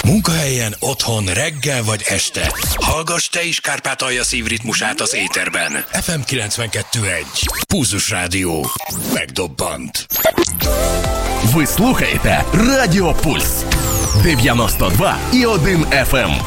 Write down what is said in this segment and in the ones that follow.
Munkahelyen, otthon, reggel vagy este. Hallgass te is Kárpátalja szívritmusát az éterben. FM 92.1. Pulzus Rádió. Megdobbant. Ви слухаєте Радіо Пульс 92,1 FM.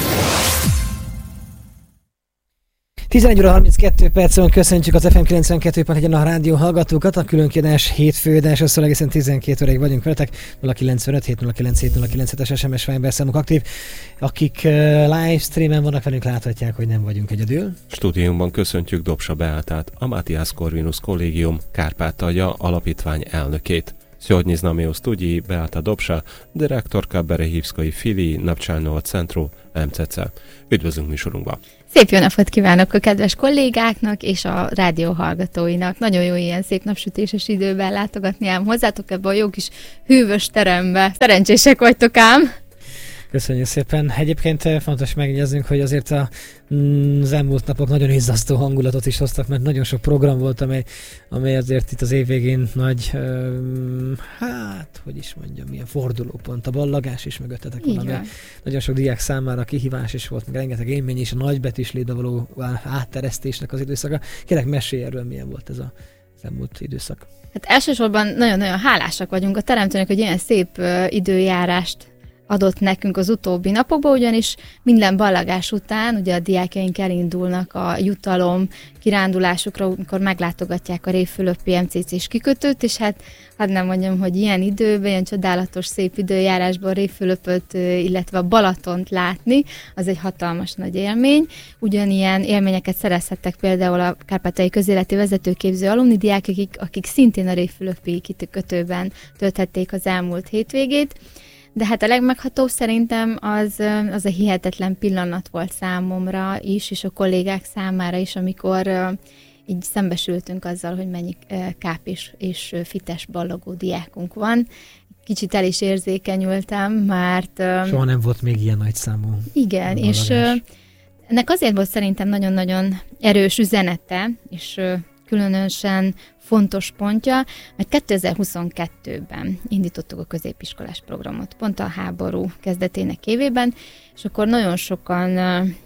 11 óra 32 percen köszöntjük az FM 92.1-en a rádió hallgatókat, a különkiadás hétfőadás, össze egészen 12 óráig vagyunk veletek, 0955 709 7097-es SMS Viber számuk aktív. Akik live streamen vannak velünk, láthatják, hogy nem vagyunk egyedül. Stúdiumban köszöntjük Dobsa Beátát, a Matthias Corvinus Kollégium Kárpátalja alapítvány elnökét. Сьогодні з нами у студії Beata Dobsa, директорка Берегівської філії навчального центру МЦЦ. Üdvözlünk műsorunkba! Szép jó napot kívánok a kedves kollégáknak és a rádió hallgatóinak. Nagyon jó ilyen szép napsütéses időben látogatni ám hozzátok ebbe a jó kis hűvös terembe. Szerencsések vagytok ám! Köszönjük szépen. Egyébként fontos megjegyeznünk, hogy azért az elmúlt napok nagyon izzasztó hangulatot is hoztak, mert nagyon sok program volt, amely azért itt az év végén nagy, milyen fordulópont, a ballagás is mögöttetek valami. Nagyon sok diák számára kihívás is volt, meg rengeteg élmény és a nagybetűs létbe való átteresztésnek az időszaka. Kérlek, mesélj erről, milyen volt ez az elmúlt időszak. Hát elsősorban nagyon-nagyon hálásak vagyunk a teremtőnek, hogy ilyen szép időjárást adott nekünk az utóbbi napokban, ugyanis minden ballagás után ugye a diákjaink elindulnak a jutalom kirándulásukra, amikor meglátogatják a Révfülöpi MCC-s kikötőt, és hát hadd nem mondjam, hogy ilyen időben, ilyen csodálatos szép időjárásban Révfülöpöt, illetve a Balatont látni, az egy hatalmas nagy élmény. Ugyanilyen élményeket szerezhettek például a Kárpátaljai Közéleti Vezetőképző alumni diákok, akik szintén a Révfülöpi kikötőben tölthették az elmúlt hétvégét. De hát a legmeghatóbb szerintem az a hihetetlen pillanat volt számomra is, és a kollégák számára is, amikor így szembesültünk azzal, hogy mennyi káp és fites ballagó diákunk van. Kicsit el is érzékenyültem, mert... Soha nem volt még ilyen nagy számú. Igen, ballagás. És ennek azért volt szerintem nagyon-nagyon erős üzenete, és különösen fontos pontja, mert 2022-ben indítottuk a középiskolás programot, pont a háború kezdetének évében, és akkor nagyon sokan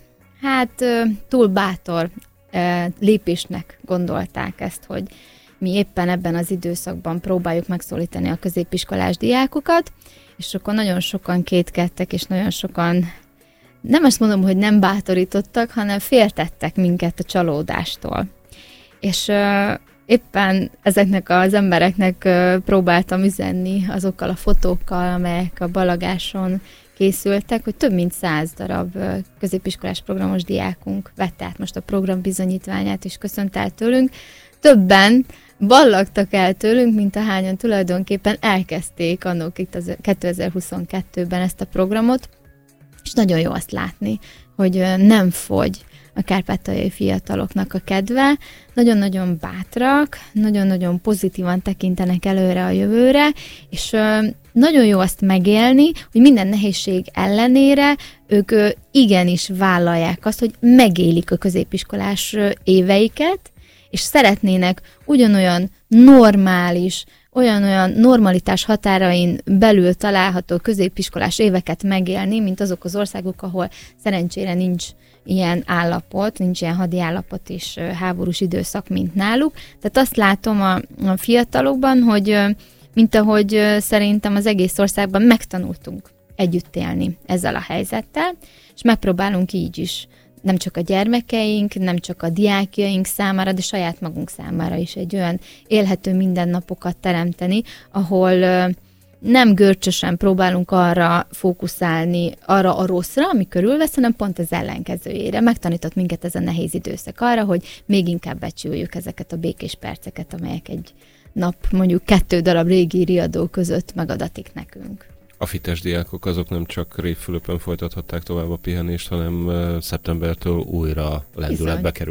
túl bátor lépésnek gondolták ezt, hogy mi éppen ebben az időszakban próbáljuk megszólítani a középiskolás diákokat, és akkor nagyon sokan kétkedtek, és nagyon sokan, nem azt mondom, hogy nem bátorítottak, hanem féltettek minket a csalódástól. És éppen ezeknek az embereknek próbáltam üzenni azokkal a fotókkal, amelyek a ballagáson készültek, hogy több mint 100 darab középiskolás programos diákunk vette át most a program bizonyítványát, és köszönt el tőlünk. Többen ballagtak el tőlünk, mint ahányan tulajdonképpen elkezdték annak itt 2022-ben ezt a programot, és nagyon jó azt látni, hogy nem fogy a kárpátaljai fiataloknak a kedve, nagyon-nagyon bátrak, nagyon-nagyon pozitívan tekintenek előre a jövőre, és nagyon jó azt megélni, hogy minden nehézség ellenére ők igenis vállalják azt, hogy megélik a középiskolás éveiket, és szeretnének ugyanolyan normális, olyan normalitás határain belül található középiskolás éveket megélni, mint azok az országok, ahol szerencsére nincs ilyen állapot, nincs ilyen hadi állapot és háborús időszak, mint náluk. Tehát azt látom a fiatalokban, hogy mint ahogy szerintem az egész országban megtanultunk együtt élni ezzel a helyzettel, és megpróbálunk így is nem csak a gyermekeink, nem csak a diákjaink számára, de saját magunk számára is egy olyan élhető mindennapokat teremteni, ahol nem görcsösen próbálunk arra fókuszálni, arra a rosszra, ami körülvesz, hanem pont az ellenkezőjére. Megtanított minket ez a nehéz időszak arra, hogy még inkább becsüljük ezeket a békés perceket, amelyek egy nap mondjuk 2 darab régi riadó között megadatik nekünk. A fites diákok azok nem csak Révfülöpön folytathatták tovább a pihenést, hanem szeptembertől újra lendületbe kerülnek.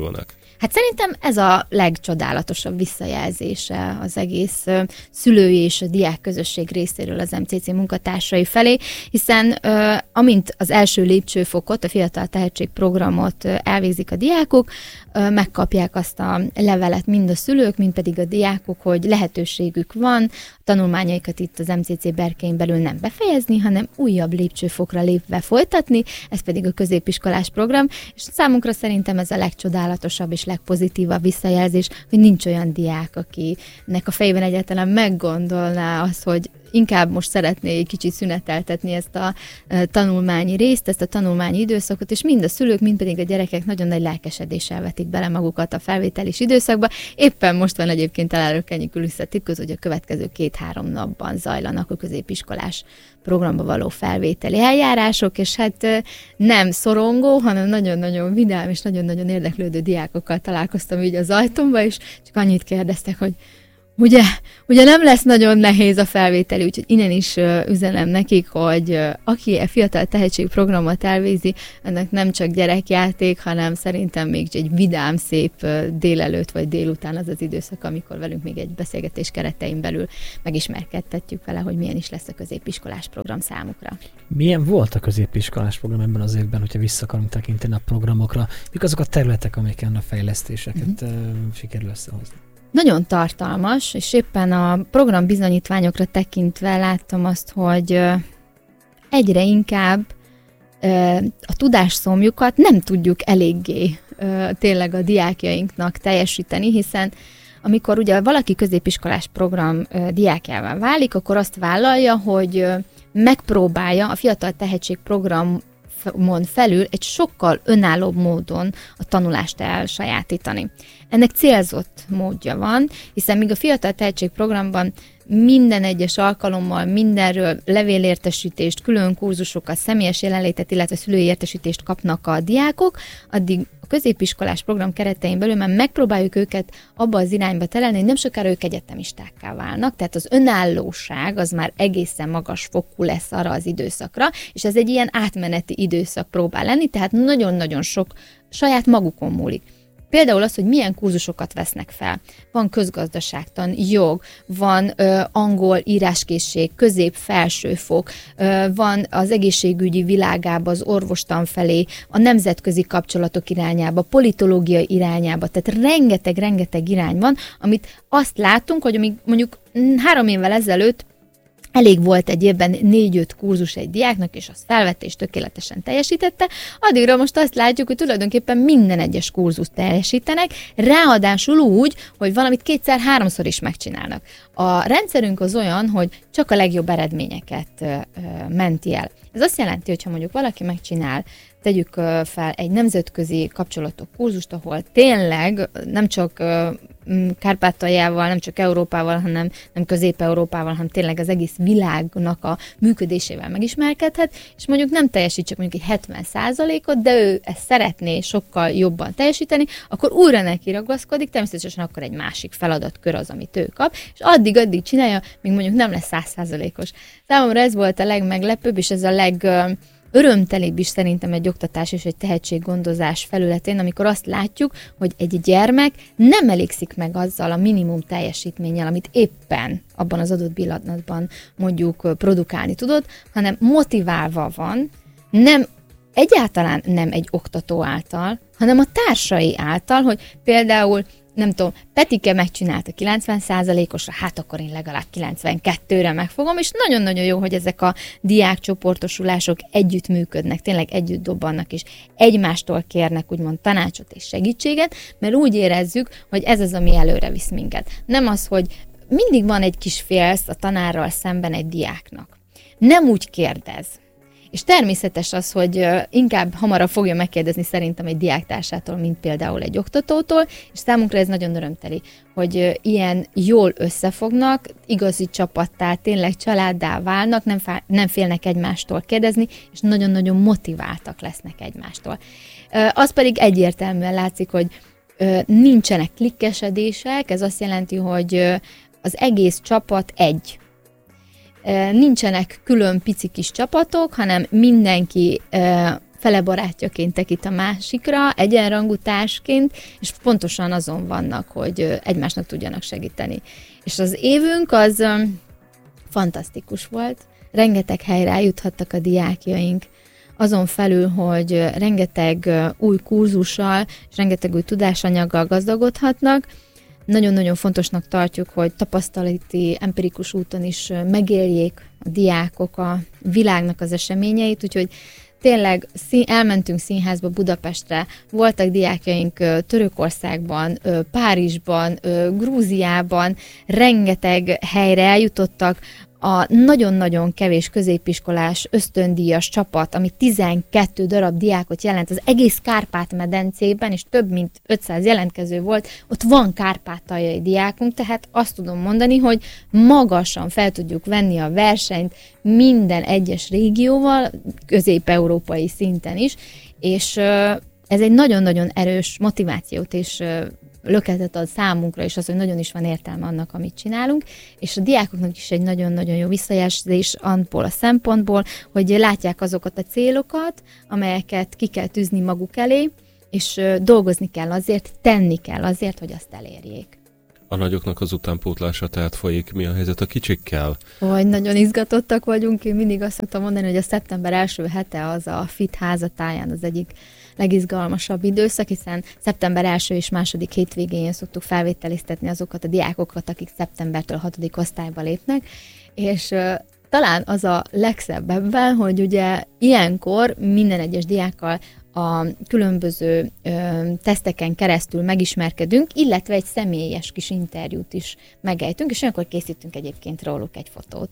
Hát szerintem ez a legcsodálatosabb visszajelzése az egész szülői és a diák közösség részéről az MCC munkatársai felé, hiszen amint az első lépcsőfokot, a Fiatal Tehetség programot elvégzik a diákok, megkapják azt a levelet mind a szülők, mind pedig a diákok, hogy lehetőségük van a tanulmányaikat itt az MCC berkein belül nem befejezni, hanem újabb lépcsőfokra lépve folytatni, ez pedig a középiskolás program, és számunkra szerintem ez a legcsodálatosabb és legpozitívabb visszajelzés, hogy nincs olyan diák, akinek a fejében egyáltalán meggondolná azt, hogy inkább most szeretné egy kicsit szüneteltetni ezt a tanulmányi részt, ezt a tanulmányi időszakot, és mind a szülők, mind pedig a gyerekek nagyon nagy lelkesedéssel vetik bele magukat a felvételis időszakba. Éppen most van egyébként elárulkányi kulisszatitkot, hogy a következő 2-3 napban zajlanak a középiskolás programba való felvételi eljárások, és hát nem szorongó, hanem nagyon-nagyon vidám és nagyon-nagyon érdeklődő diákokkal találkoztam így az ajtómba, és csak annyit kérdeztek, hogy Ugye nem lesz nagyon nehéz a felvételi, úgyhogy innen is üzenem nekik, hogy aki a Fiatal Tehetség programot elvégzi, ennek nem csak gyerekjáték, hanem szerintem még egy vidám, szép délelőtt vagy délután az az időszak, amikor velünk még egy beszélgetés keretein belül megismerkedtetjük vele, hogy milyen is lesz a középiskolás program számukra. Milyen volt a középiskolás program ebben az évben, hogyha vissza akarunk tekinteni a programokra? Mik azok a területek, amiken a fejlesztéseket sikerül összehozni? Nagyon tartalmas, és éppen a program bizonyítványokra tekintve láttam azt, hogy egyre inkább a tudásszomjukat nem tudjuk eléggé tényleg a diákjainknak teljesíteni, hiszen amikor ugye valaki középiskolás program diákjává válik, akkor azt vállalja, hogy megpróbálja a Fiatal Tehetség programon felül egy sokkal önállóbb módon a tanulást elsajátítani. Ennek célzott módja van, hiszen míg a Fiatal Tehetség programban minden egyes alkalommal mindenről levélértesítést, külön kurzusokat, személyes jelenlétet, illetve szülői értesítést kapnak a diákok, addig a középiskolás program keretein belül már megpróbáljuk őket abba az irányba terelni, hogy nem sokára ők egyetemistákká válnak, tehát az önállóság az már egészen magas fokú lesz arra az időszakra, és ez egy ilyen átmeneti időszak próbál lenni, tehát nagyon-nagyon sok saját magukon múlik. Például az, hogy milyen kurzusokat vesznek fel. Van közgazdaságtan, jog, van angol íráskészség, közép-felsőfok, van az egészségügyi világába, az orvostan felé, a nemzetközi kapcsolatok irányába, politológia irányába, tehát rengeteg irány van, amit azt látunk, hogy amíg mondjuk 3 évvel ezelőtt elég volt egy évben 4-5 kurzus egy diáknak, és azt felvette és tökéletesen teljesítette, addigra most azt látjuk, hogy tulajdonképpen minden egyes kurzust teljesítenek, ráadásul úgy, hogy valamit 2-3-szor is megcsinálnak. A rendszerünk az olyan, hogy csak a legjobb eredményeket menti el. Ez azt jelenti, hogy ha mondjuk valaki megcsinál, tegyük fel egy nemzetközi kapcsolatok kurzust, ahol tényleg nem csak Kárpátaljával, nem csak Európával, hanem nem Közép-Európával, hanem tényleg az egész világnak a működésével megismerkedhet, és mondjuk nem teljesít csak mondjuk egy 70%-ot, de ő ezt szeretné sokkal jobban teljesíteni, akkor újra neki ragaszkodik, természetesen akkor egy másik feladatkör az, amit ő kap, és addig csinálja, míg mondjuk nem lesz 100%-os. Számomra ez volt a legmeglepőbb, és ez a örömtelibb is szerintem egy oktatás és egy tehetséggondozás felületén, amikor azt látjuk, hogy egy gyermek nem elégszik meg azzal a minimum teljesítménnyel, amit éppen abban az adott pillanatban mondjuk produkálni tudod, hanem motiválva van, egyáltalán nem egy oktató által, hanem a társai által, hogy például nem tudom, Petike megcsinálta 90%-osra, hát akkor én legalább 92-re megfogom, és nagyon-nagyon jó, hogy ezek a diákcsoportosulások együtt működnek, tényleg együtt dobbannak, és egymástól kérnek úgymond tanácsot és segítséget, mert úgy érezzük, hogy ez az, ami előre visz minket. Nem az, hogy mindig van egy kis félsz a tanárral szemben egy diáknak. Nem úgy kérdez. És természetes az, hogy inkább hamarabb fogja megkérdezni szerintem egy diáktársától, mint például egy oktatótól, és számunkra ez nagyon örömteli, hogy ilyen jól összefognak, igazi csapattá, tényleg családdá válnak, nem félnek egymástól kérdezni, és nagyon-nagyon motiváltak lesznek egymástól. Az pedig egyértelműen látszik, hogy nincsenek klikkesedések, ez azt jelenti, hogy az egész csapat egy. Nincsenek külön pici kis csapatok, hanem mindenki fele barátjaként tekint a másikra, egyenrangú társként, és pontosan azon vannak, hogy egymásnak tudjanak segíteni. És az évünk az fantasztikus volt, rengeteg helyre eljuthattak a diákjaink, azon felül, hogy rengeteg új kurzussal és rengeteg új tudásanyaggal gazdagodhatnak. Nagyon-nagyon fontosnak tartjuk, hogy tapasztalati, empirikus úton is megéljék a diákok a világnak az eseményeit, úgyhogy tényleg elmentünk színházba Budapestre, voltak diákjaink Törökországban, Párizsban, Grúziában, rengeteg helyre eljutottak, a nagyon-nagyon kevés középiskolás ösztöndíjas csapat, ami 12 darab diákot jelent az egész Kárpát-medencében, és több mint 500 jelentkező volt, ott van kárpátaljai diákunk, tehát azt tudom mondani, hogy magasan fel tudjuk venni a versenyt minden egyes régióval, közép-európai szinten is, és ez egy nagyon-nagyon erős motivációt és löketet ad számunkra, és az, hogy nagyon is van értelme annak, amit csinálunk, és a diákoknak is egy nagyon-nagyon jó visszajelzés abból a szempontból, hogy látják azokat a célokat, amelyeket ki kell tűzni maguk elé, és dolgozni kell azért, tenni kell azért, hogy azt elérjék. A nagyoknak az utánpótlása tehát folyik. Mi a helyzet a kicsikkel? Hogy nagyon izgatottak vagyunk. Én mindig azt szoktam mondani, hogy a szeptember első hete az a FIT házatáján az egyik legizgalmasabb időszak, hiszen szeptember első és második hétvégén szoktuk felvételiztetni azokat a diákokat, akik szeptembertől 6. osztályba lépnek, és talán az a legszebb ebben, hogy ugye ilyenkor minden egyes diákkal a különböző teszteken keresztül megismerkedünk, illetve egy személyes kis interjút is megejtünk, és olyankor készítünk egyébként róluk egy fotót.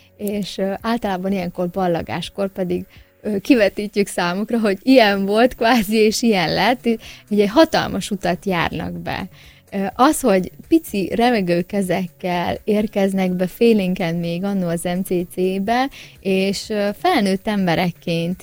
És általában ilyenkor ballagáskor pedig kivetítjük számukra, hogy ilyen volt kvázi, és ilyen lett, hogy egy hatalmas utat járnak be. Az, hogy pici remegő kezekkel érkeznek be félénken még annó az MCC-be, és felnőtt emberekként,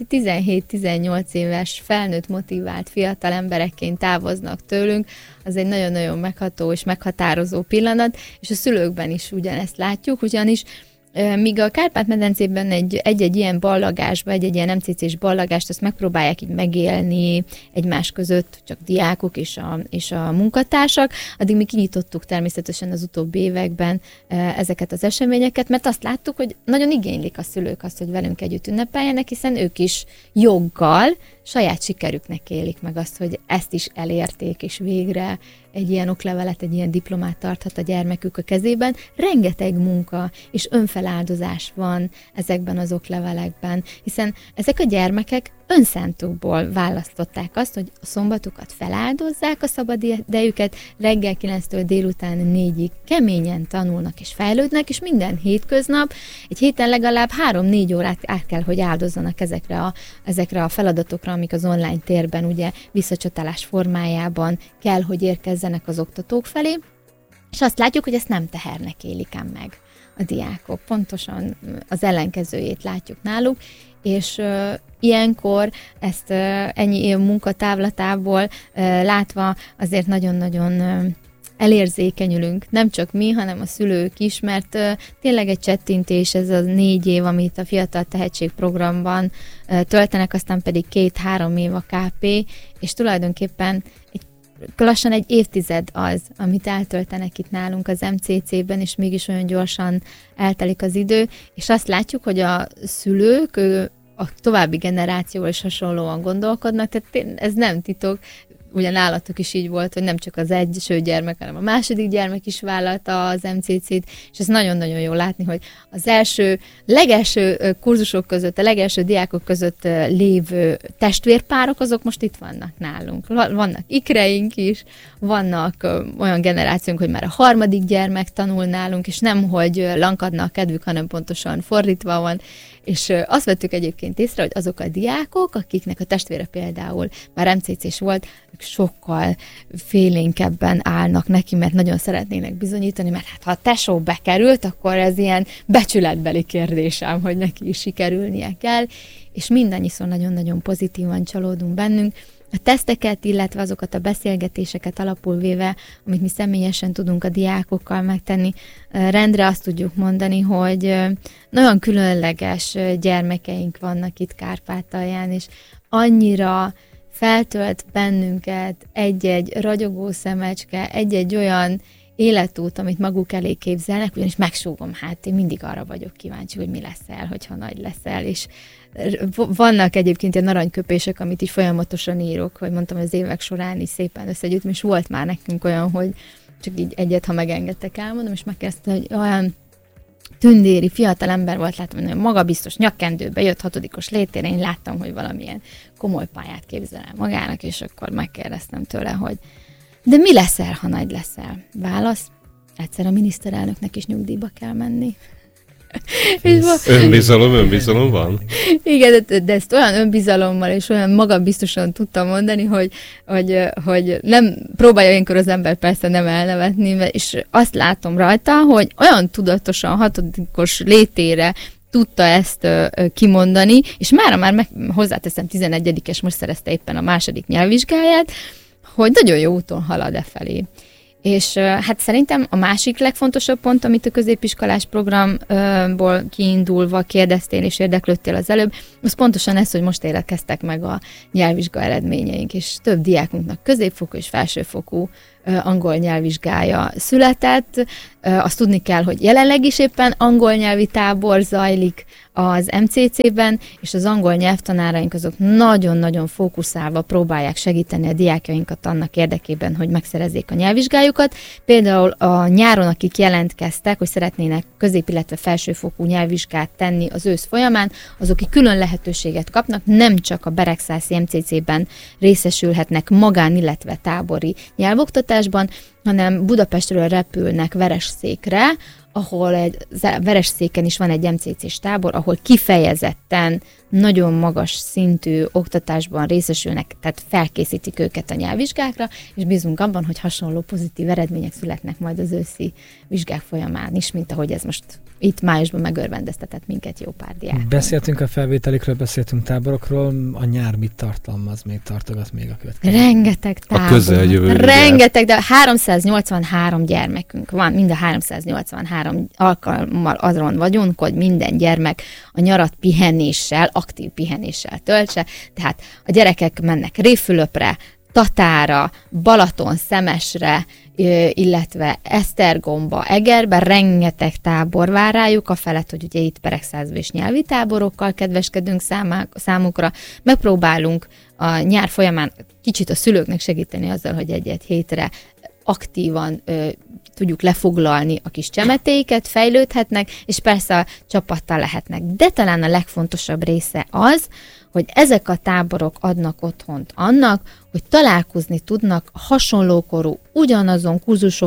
17-18 éves felnőtt motivált fiatal emberekként távoznak tőlünk, az egy nagyon-nagyon megható és meghatározó pillanat, és a szülőkben is ugyanezt látjuk, ugyanis míg a Kárpát-medencében egy-egy ilyen ballagásba, egy-egy ilyen MCC-s ballagást, azt megpróbálják így megélni egymás között, csak diákok és a munkatársak, addig mi kinyitottuk természetesen az utóbbi években ezeket az eseményeket, mert azt láttuk, hogy nagyon igénylik a szülők azt, hogy velünk együtt ünnepeljenek, hiszen ők is joggal saját sikerüknek élik meg azt, hogy ezt is elérték, és végre egy ilyen oklevelet, egy ilyen diplomát tarthat a gyermekük a kezében. Rengeteg munka és önfeláldozás van ezekben az oklevelekben, hiszen ezek a gyermekek önszántukból választották azt, hogy a szombatukat feláldozzák a szabad idejüket, reggel 9-től délután 4-ig keményen tanulnak és fejlődnek, és minden hétköznap, egy héten legalább 3-4 órát át kell, hogy áldozzanak ezekre a feladatokra, amik az online térben ugye visszacsatolás formájában kell, hogy érkezzenek az oktatók felé, és azt látjuk, hogy ezt nem tehernek élik ám meg a diákok. Pontosan az ellenkezőjét látjuk náluk, és ilyenkor ezt ennyi év munkatávlatából látva azért nagyon-nagyon elérzékenyülünk. Nem csak mi, hanem a szülők is, mert tényleg egy csettintés, ez a 4 év, amit a Fiatal Tehetség programban töltenek, aztán pedig 2-3 év a KP, és tulajdonképpen lassan egy évtized az, amit eltöltenek itt nálunk az MCC-ben, és mégis olyan gyorsan eltelik az idő, és azt látjuk, hogy a szülők a további generációval is hasonlóan gondolkodnak, tehát ez nem titok, ugye nálatok is így volt, hogy nem csak az első gyermek, hanem a második gyermek is vállalta az MCC-t, és ez nagyon-nagyon jó látni, hogy az legelső kurzusok között, a legelső diákok között lévő testvérpárok, azok most itt vannak nálunk. Vannak ikreink is, vannak olyan generációnk, hogy már a 3. gyermek tanul nálunk, és nem, hogy lankadna a kedvük, hanem pontosan fordítva van, és azt vettük egyébként észre, hogy azok a diákok, akiknek a testvére például már MCC-s volt, ők sokkal félénkebben állnak neki, mert nagyon szeretnének bizonyítani, mert hát ha a tesó bekerült, akkor ez ilyen becsületbeli kérdésem, hogy neki is sikerülnie kell, és mindannyiszor nagyon-nagyon pozitívan csalódunk bennünk, a teszteket, illetve azokat a beszélgetéseket alapul véve, amit mi személyesen tudunk a diákokkal megtenni, rendre azt tudjuk mondani, hogy nagyon különleges gyermekeink vannak itt Kárpátalján, és annyira feltölt bennünket egy-egy ragyogó szemecske, egy-egy olyan életút, amit maguk elé képzelnek, ugyanis megsúgom, hát én mindig arra vagyok kíváncsi, hogy mi leszel, hogyha nagy leszel, és vannak egyébként ilyen aranyköpések, amit így folyamatosan írok, hogy mondtam, hogy az évek során is szépen összegyűjtöm, és volt már nekünk olyan, hogy csak így egyet, ha megengedtek, elmondom, és megkezdte, hogy olyan tündéri, fiatal ember volt, látom, hogy nagyon magabiztos, nyakkendőbe jött 6. létére, én láttam, hogy valamilyen komoly pályát képzel el magának, és akkor megkérdeztem tőle, hogy de mi leszel, ha nagy leszel? Válasz, egyszer a miniszterelnöknek is nyugdíjba kell menni. Önbizalom van? Igen, de ezt olyan önbizalommal és olyan magabiztosan tudtam mondani, hogy nem próbálja ilyenkor az ember persze nem elnevetni, és azt látom rajta, hogy olyan tudatosan 6. létére tudta ezt kimondani, és már hozzáteszem 11-es, most szerezte éppen a 2. nyelvvizsgáját, hogy nagyon jó úton halad felé. És hát szerintem a másik legfontosabb pont, amit a középiskolás programból kiindulva kérdeztél és érdeklődtél az előbb, az pontosan ez, hogy most érkeztek meg a nyelvvizsga eredményeink, és több diákunknak középfokú és felsőfokú angol nyelvvizsgája született. Azt tudni kell, hogy jelenleg is éppen angol nyelvi tábor zajlik az MCC-ben, és az angol nyelvtanáraink azok nagyon-nagyon fókuszálva próbálják segíteni a diákjainkat annak érdekében, hogy megszerezzék a nyelvvizsgájukat. Például a nyáron, akik jelentkeztek, hogy szeretnének közép, illetve felsőfokú nyelvvizsgát tenni az ősz folyamán, azok ki külön lehetőséget kapnak, nem csak a Beregszászi MCC-ben részesülhetnek magán, illetve tábori nyelvoktatásban, hanem Budapestről repülnek Veresszékre, ahol Veresszéken is van egy MCC-s tábor, ahol kifejezetten nagyon magas szintű oktatásban részesülnek, tehát felkészítik őket a nyelvvizsgákra, és bízunk abban, hogy hasonló pozitív eredmények születnek majd az őszi vizsgák folyamán is, mint ahogy ez most itt májusban megörvendeztetett minket jó pár diák. Beszéltünk a felvételikről, beszéltünk táborokról, a nyár mit tartalmaz, még tartogat még a következő? Rengeteg tábor. A közeljövő. Rengeteg, de 383 gyermekünk van, mind a 383 alkalommal azon vagyunk, hogy minden gyermek a nyarat pihenéssel, aktív pihenéssel töltse, tehát a gyerekek mennek Révfülöpre, Tatára, Balaton, Szemesre, illetve Esztergomba, Egerbe, rengeteg tábor vár rájuk, a felett, hogy ugye itt Beregszázba és nyelvi táborokkal kedveskedünk számukra. Megpróbálunk a nyár folyamán kicsit a szülőknek segíteni azzal, hogy egy-egy hétre aktívan tudjuk lefoglalni a kis csemetéiket, fejlődhetnek, és persze a csapattal lehetnek. De talán a legfontosabb része az, hogy ezek a táborok adnak otthont annak, hogy találkozni tudnak hasonlókorú, ugyanazon